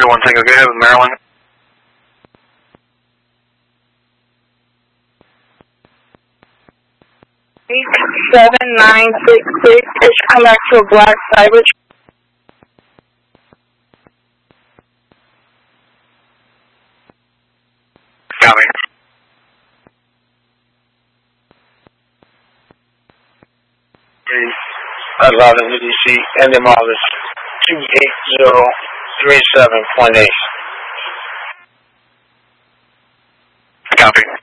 1 Tango, go ahead with Maryland. $7,966. It should come back to a black Cybertruck. Copy. Loudon EDC, and the model is 28037.8. Copy.